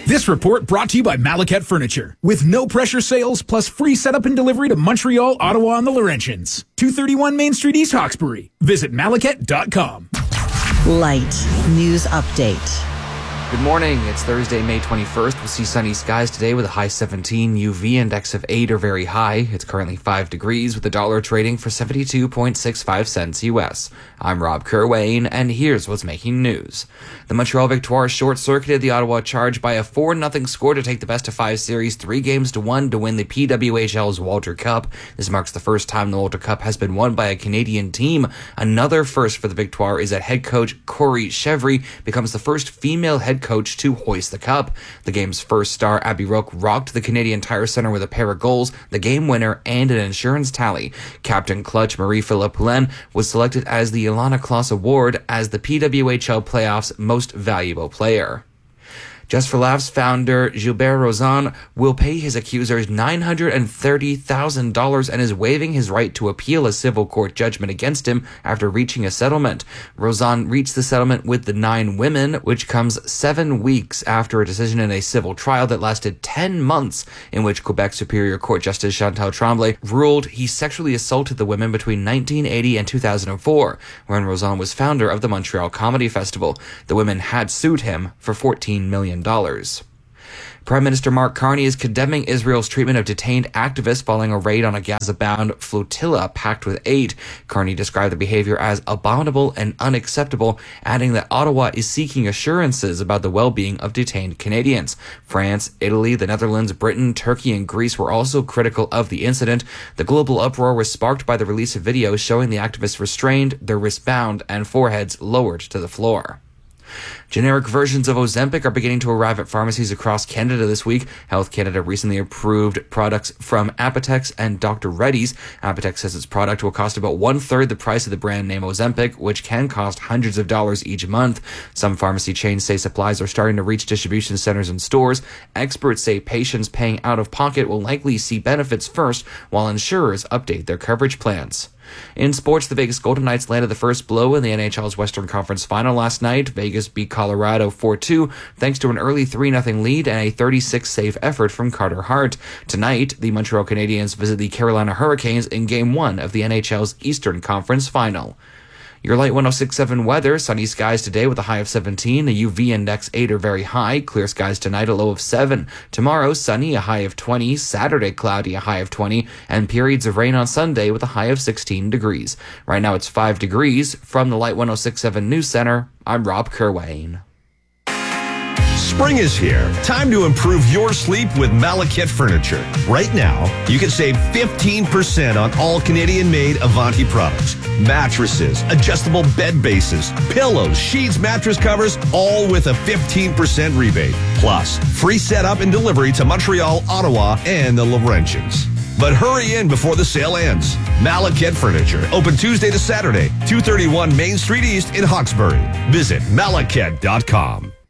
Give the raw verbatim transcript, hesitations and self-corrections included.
This report brought to you by Malaket Furniture. With no pressure sales plus free setup and delivery to Montreal, Ottawa, and the Laurentians. two thirty-one Main Street, East Hawkesbury. Visit malaket dot com. Light News Update. Good morning. It's Thursday, May twenty-first. We'll see sunny skies today with a high seventeen, U V index of eight or very high. It's currently five degrees with the dollar trading for seventy-two point six five cents U S. I'm Rob Kerwayne, and here's what's making news. The Montreal Victoire short-circuited the Ottawa Charge by a four nothing score to take the best-of-five series three games to one to win the P W H L's Walter Cup. This marks the first time the Walter Cup has been won by a Canadian team. Another first for the Victoire is that head coach Corey Chevry becomes the first female head coach to hoist the cup. The game's first star, Abby Roque, rocked the Canadian Tire Center with a pair of goals, the game winner, and an insurance tally. Captain Clutch Marie-Philippe Poulin was selected as the Ilana Kloss Award as the P W H L playoffs most valuable player. Just for Laughs founder Gilbert Rozon will pay his accusers nine hundred thirty thousand dollars and is waiving his right to appeal a civil court judgment against him after reaching a settlement. Rozon reached the settlement with the nine women, which comes seven weeks after a decision in a civil trial that lasted ten months, in which Quebec Superior Court Justice Chantal Tremblay ruled he sexually assaulted the women between nineteen eighty and two thousand four, when Rozon was founder of the Montreal Comedy Festival. The women had sued him for fourteen million dollars. Prime Minister Mark Carney is condemning Israel's treatment of detained activists following a raid on a Gaza-bound flotilla packed with aid. Carney described the behavior as abominable and unacceptable, adding that Ottawa is seeking assurances about the well-being of detained Canadians. France, Italy, the Netherlands, Britain, Turkey, and Greece were also critical of the incident. The global uproar was sparked by the release of videos showing the activists restrained, their wrists bound, and foreheads lowered to the floor. Generic versions of Ozempic are beginning to arrive at pharmacies across Canada this week. Health Canada recently approved products from Apotex and Doctor Reddy's. Apotex says its product will cost about one-third the price of the brand name Ozempic, which can cost hundreds of dollars each month. Some pharmacy chains say supplies are starting to reach distribution centers and stores. Experts say patients paying out of pocket will likely see benefits first, while insurers update their coverage plans. In sports, the Vegas Golden Knights landed the first blow in the N H L's Western Conference Final last night. Vegas beat Colorado four two thanks to an early three nothing lead and a thirty-six save effort from Carter Hart. Tonight, the Montreal Canadiens visit the Carolina Hurricanes in Game one of the N H L's Eastern Conference Final. Your Light one oh six point seven weather, sunny skies today with a high of seventeen, a U V index eight or very high, clear skies tonight, a low of seven. Tomorrow, sunny, a high of twenty, Saturday, cloudy, a high of twenty, and periods of rain on Sunday with a high of sixteen degrees. Right now it's five degrees. From the Light one oh six point seven News Center, I'm Rob Kerwayne. Spring is here. Time to improve your sleep with Malaket Furniture. Right now, you can save fifteen percent on all Canadian-made Avanti products. Mattresses, adjustable bed bases, pillows, sheets, mattress covers, all with a fifteen percent rebate. Plus, free setup and delivery to Montreal, Ottawa, and the Laurentians. But hurry in before the sale ends. Malaket Furniture, open Tuesday to Saturday, two thirty-one Main Street East in Hawkesbury. Visit malaket dot com.